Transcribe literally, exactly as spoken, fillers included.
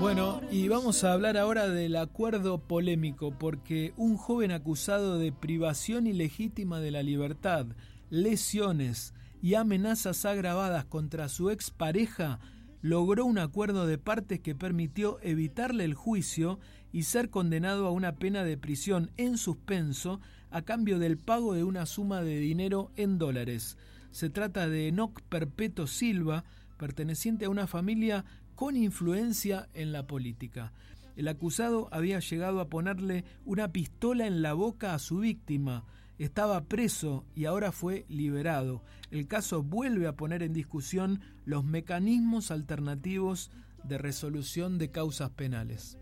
Bueno, y vamos a hablar ahora del acuerdo polémico, porque un joven acusado de privación ilegítima de la libertad, lesiones y amenazas agravadas contra su expareja logró un acuerdo de partes que permitió evitarle el juicio y ser condenado a una pena de prisión en suspenso a cambio del pago de una suma de dinero en dólares. Se trata de Enoc Perpeto Silva, perteneciente a una familia con influencia en la política. El acusado había llegado a ponerle una pistola en la boca a su víctima. Estaba preso y ahora fue liberado. El caso vuelve a poner en discusión los mecanismos alternativos de resolución de causas penales.